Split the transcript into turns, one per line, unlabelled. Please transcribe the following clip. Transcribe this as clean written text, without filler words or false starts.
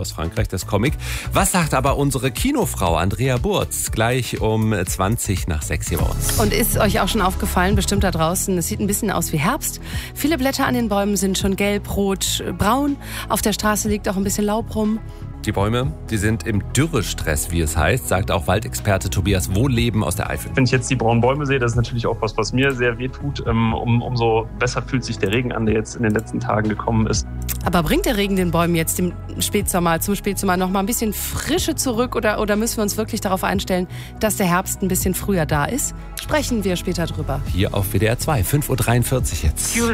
aus Frankreich, das Comic. Was sagt aber unsere Kinofrau Andrea Burz? Gleich um 20:20 hier bei uns.
Und ist euch auch schon aufgefallen, bestimmt da draußen, es sieht ein bisschen aus wie Herbst. Viele Blätter an den Bäumen sind schon gelb, rot, braun. Auf der Straße liegt auch ein bisschen Laub rum.
Die Bäume, die sind im Dürrestress, wie es heißt, sagt auch Waldexperte Tobias Wohlleben aus der Eifel.
Wenn ich jetzt die braunen Bäume sehe, das ist natürlich auch was mir sehr wehtut. Umso besser fühlt sich der Regen an, der jetzt in den letzten Tagen gekommen ist.
Aber bringt der Regen den Bäumen jetzt zum Spätsommer noch mal ein bisschen Frische zurück oder müssen wir uns wirklich darauf einstellen, dass der Herbst ein bisschen früher da ist? Sprechen wir später drüber.
Hier auf WDR 2, 5:43 Uhr jetzt.